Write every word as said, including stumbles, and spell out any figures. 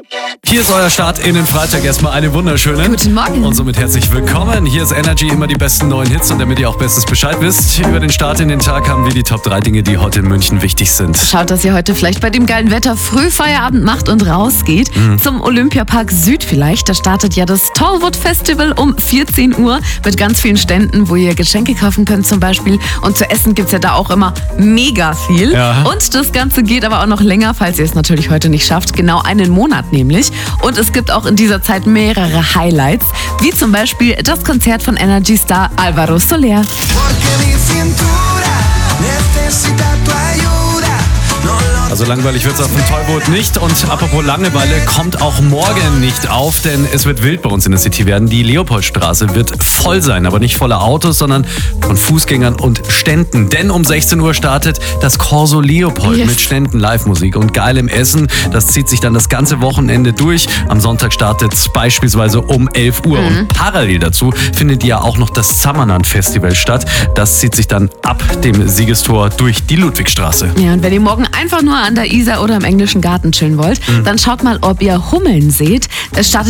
Hier ist euer Start in den Freitag. Erstmal eine wunderschöne. Guten Morgen. Und somit herzlich willkommen. Hier ist Energy, immer die besten neuen Hits. Und damit ihr auch bestens Bescheid wisst, über den Start in den Tag haben wir die Top drei Dinge, die heute in München wichtig sind. Schaut, dass ihr heute vielleicht bei dem geilen Wetter früh Feierabend macht und rausgeht. Mhm. Zum Olympiapark Süd vielleicht. Da startet ja das Tollwood Festival um vierzehn Uhr mit ganz vielen Ständen, wo ihr Geschenke kaufen könnt zum Beispiel. Und zu essen gibt's ja da auch immer mega viel. Ja. Und das Ganze geht aber auch noch länger, falls ihr es natürlich heute nicht schafft. Genau einen Monat nämlich. Und es gibt auch in dieser Zeit mehrere Highlights, wie zum Beispiel das Konzert von Energy-Star Álvaro Soler. Also langweilig wird's auf dem Tollwood nicht. Und apropos Langeweile, kommt auch morgen nicht auf, denn es wird wild bei uns in der City werden. Die Leopoldstraße wird voll sein, aber nicht voller Autos, sondern von Fußgängern und Ständen. Denn um sechzehn Uhr startet das Corso Leopold Yes. mit Ständen, Live-Musik und geilem Essen. Das zieht sich dann das ganze Wochenende durch. Am Sonntag startet es beispielsweise um elf Uhr. Mhm. Und parallel dazu findet ja auch noch das Zammerland-Festival statt. Das zieht sich dann ab dem Siegestor durch die Ludwigstraße. Ja, und wenn ihr morgen einfach nur an der Isar oder im Englischen Garten chillen wollt, mhm. dann schaut mal, ob ihr Hummeln seht. Es startet